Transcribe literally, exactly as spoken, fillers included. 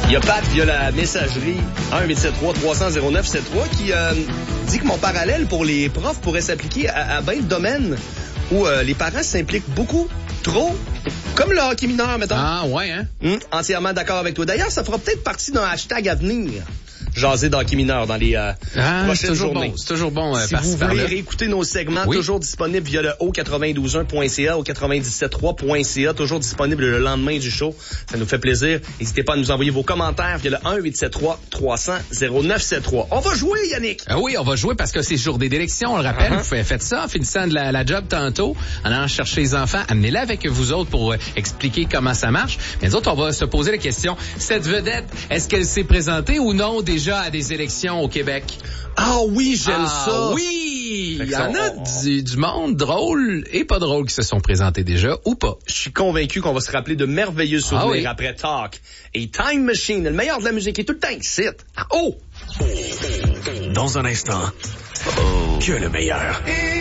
Il y a Pat via la messagerie un huit sept trois trois cents zéro neuf sept trois qui euh, dit que mon parallèle pour les profs pourrait s'appliquer à, à bien de domaines où euh, les parents s'impliquent beaucoup trop, comme le hockey mineur, mettons. Ah ouais, hein? Hum, entièrement d'accord avec toi. D'ailleurs, ça fera peut-être partie d'un hashtag à venir. Jaser d'hockey mineur dans les euh, ah, prochaines c'est journées. Bon, c'est toujours bon. Euh, si vous voulez réécouter nos segments, oui. toujours disponibles via le au quatre-vingt-douze un point c a, au quatre-vingt-dix-sept trois point c a, toujours disponible le lendemain du show. Ça nous fait plaisir. N'hésitez pas à nous envoyer vos commentaires via le un huit sept trois trois cents zéro neuf sept trois. On va jouer, Yannick! Ah oui, on va jouer parce que c'est journée d'élection, on le rappelle. Uh-huh. Vous faites ça en finissant de la, la job tantôt, en allant chercher les enfants. Amenez-les avec vous autres pour euh, expliquer comment ça marche. Mais nous autres, on va se poser la question, cette vedette, est-ce qu'elle s'est présentée ou non déjà à des élections au Québec? Ah oui, j'aime ah, ça. Oui, il y en a du, du monde drôle et pas drôle qui se sont présentés déjà ou pas. Je suis convaincu qu'on va se rappeler de merveilleux souvenirs ah oui. après Talk et Time Machine. Le meilleur de la musique est tout le temps ici. Ah, oh! Dans un instant, oh. que le meilleur.